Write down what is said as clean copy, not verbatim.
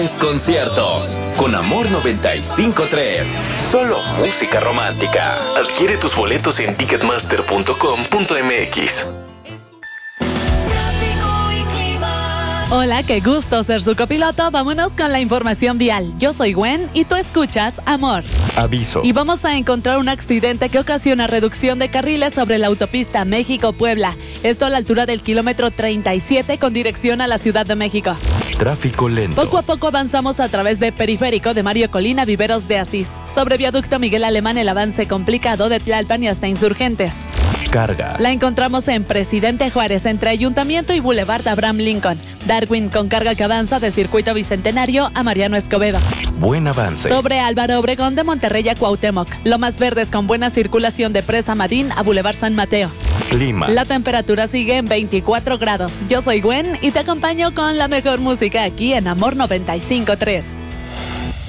Conciertos con Amor 95.3. Solo música romántica. Adquiere tus boletos en ticketmaster.com.mx. Hola, qué gusto ser su copiloto. Vámonos con la información vial. Yo soy Gwen y tú escuchas Amor. Aviso. Y vamos a encontrar un accidente que ocasiona reducción de carriles sobre la autopista México-Puebla. Esto a la altura del kilómetro 37 con dirección a la Ciudad de México. Tráfico lento. Poco a poco avanzamos a través de Periférico de Mario Colina, Viveros de Asís. Sobre Viaducto Miguel Alemán, el avance complicado de Tlalpan y hasta Insurgentes. Carga. La encontramos en Presidente Juárez, entre Ayuntamiento y Boulevard Abraham Lincoln. Darwin con carga que avanza de Circuito Bicentenario a Mariano Escobedo. Buen avance. Sobre Álvaro Obregón de Monterrey a Cuauhtémoc. Lomas Verdes con buena circulación de Presa Madín a Boulevard San Mateo. Clima. La temperatura sigue en 24 grados. Yo soy Gwen y te acompaño con la mejor música aquí en Amor 95.3.